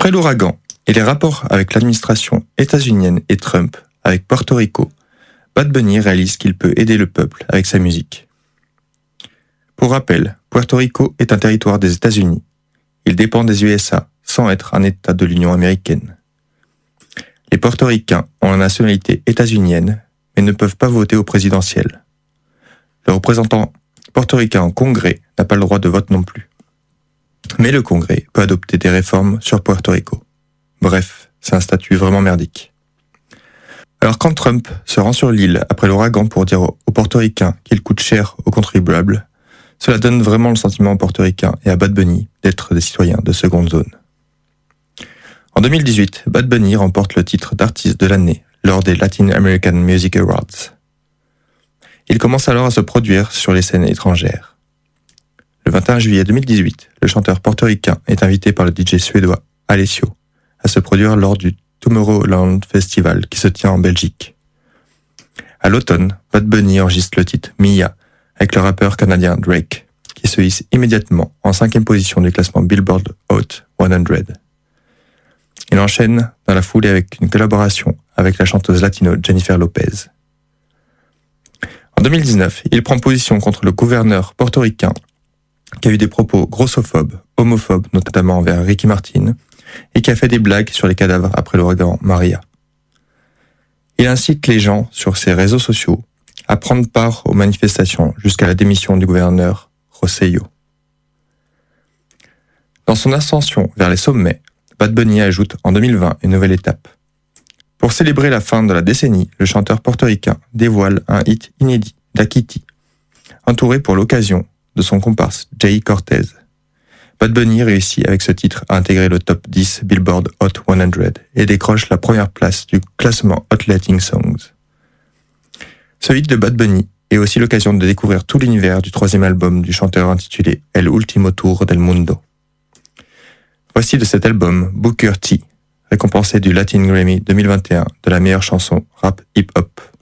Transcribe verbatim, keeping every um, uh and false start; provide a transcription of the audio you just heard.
Après l'ouragan et les rapports avec l'administration états-unienne et Trump avec Porto Rico, Bad Bunny réalise qu'il peut aider le peuple avec sa musique. Pour rappel, Puerto Rico est un territoire des États-Unis. Il dépend des U S A sans être un État de l'Union américaine. Les portoricains ont la nationalité états-unienne, mais ne peuvent pas voter au présidentiel. Le représentant portoricain au Congrès n'a pas le droit de vote non plus. Mais le Congrès peut adopter des réformes sur Puerto Rico. Bref, c'est un statut vraiment merdique. Alors quand Trump se rend sur l'île après l'ouragan pour dire aux portoricains qu'il coûte cher aux contribuables, cela donne vraiment le sentiment aux portoricains et à Bad Bunny d'être des citoyens de seconde zone. En deux mille dix-huit, Bad Bunny remporte le titre d'artiste de l'année lors des Latin American Music Awards. Il commence alors à se produire sur les scènes étrangères. Le vingt et un juillet deux mille dix-huit, le chanteur portoricain est invité par le D J suédois Alessio à se produire lors du Tomorrowland Festival qui se tient en Belgique. À l'automne, Bad Bunny enregistre le titre Mia avec le rappeur canadien Drake, qui se hisse immédiatement en cinquième position du classement Billboard Hot cent. Il enchaîne dans la foulée avec une collaboration avec la chanteuse latino Jennifer Lopez. En deux mille dix-neuf, il prend position contre le gouverneur portoricain qui a eu des propos grossophobes, homophobes, notamment envers Ricky Martin, et qui a fait des blagues sur les cadavres après l'ouragan Maria. Il incite les gens sur ses réseaux sociaux à prendre part aux manifestations jusqu'à la démission du gouverneur Rosselló. Dans son ascension vers les sommets, Bad Bunny ajoute en deux mille vingt une nouvelle étape. Pour célébrer la fin de la décennie, le chanteur portoricain dévoile un hit inédit d'Akiti, entouré pour l'occasion de son comparse Jay Cortez. Bad Bunny réussit avec ce titre à intégrer le top dix Billboard Hot cent et décroche la première place du classement Hot Latin Songs. Ce hit de Bad Bunny est aussi l'occasion de découvrir tout l'univers du troisième album du chanteur intitulé El Último Tour del Mundo. Voici de cet album Booker T, récompensé du Latin Grammy deux mille vingt et un de la meilleure chanson rap hip-hop.